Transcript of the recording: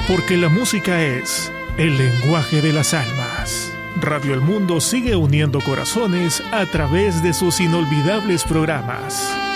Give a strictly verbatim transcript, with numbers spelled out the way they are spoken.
Porque la música es el lenguaje de las almas. Radio El Mundo sigue uniendo corazones a través de sus inolvidables programas.